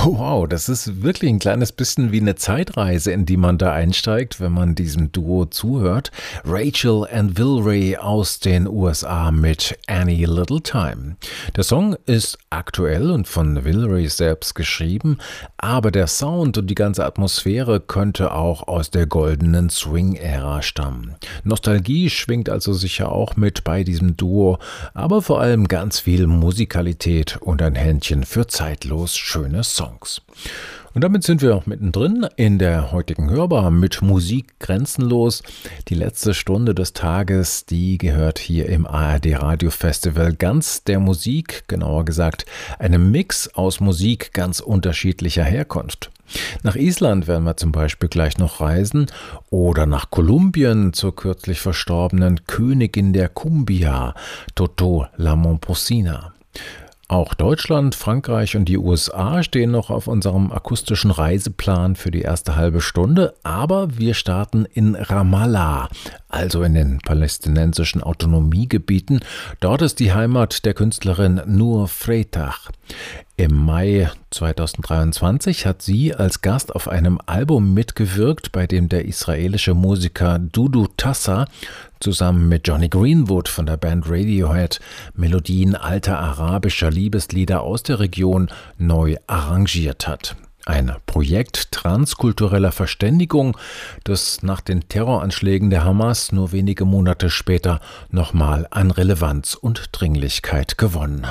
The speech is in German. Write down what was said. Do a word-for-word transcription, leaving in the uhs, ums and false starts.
Oh, wow, das ist wirklich ein kleines bisschen wie eine Zeitreise, in die man da einsteigt, wenn man diesem Duo zuhört. Rachel and Vilray aus den U S A mit Any Little Time. Der Song ist aktuell und von Vilray selbst geschrieben, aber der Sound und die ganze Atmosphäre könnte auch aus der goldenen Swing-Ära stammen. Nostalgie schwingt also sicher auch mit bei diesem Duo, aber vor allem ganz viel Musikalität und ein Händchen für zeitlos schöne Songs. Und damit sind wir auch mittendrin in der heutigen Hörbar mit Musik grenzenlos. Die letzte Stunde des Tages, die gehört hier im A R D Radio Festival ganz der Musik, genauer gesagt einem Mix aus Musik ganz unterschiedlicher Herkunft. Nach Island werden wir zum Beispiel gleich noch reisen oder nach Kolumbien zur kürzlich verstorbenen Königin der Cumbia, Toto La Momposina. Auch Deutschland, Frankreich und die U S A stehen noch auf unserem akustischen Reiseplan für die erste halbe Stunde, aber wir starten in Ramallah, also in den palästinensischen Autonomiegebieten. Dort ist die Heimat der Künstlerin Nour Freitag. Im Mai zweitausenddreiundzwanzig hat sie als Gast auf einem Album mitgewirkt, bei dem der israelische Musiker Dudu Tassa zusammen mit Johnny Greenwood von der Band Radiohead Melodien alter arabischer Liebeslieder aus der Region neu arrangiert hat. Ein Projekt transkultureller Verständigung, das nach den Terroranschlägen der Hamas nur wenige Monate später nochmal an Relevanz und Dringlichkeit gewonnen